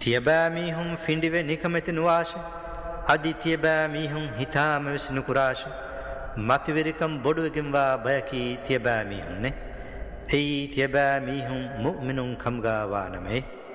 තියබෑ මීහුම් ෆින්ඩිවේ නිකමැති නුවාශ අධි තියබෑ මීහුම් හිතාම වෙස් නුකුරාශ මතිවරිකම් බොඩුවගෙන්වා බයකී තියබෑ මීහුන්නේ එයි තියබෑ මීහුම් මුමිනුම් කම්ගාවානමේ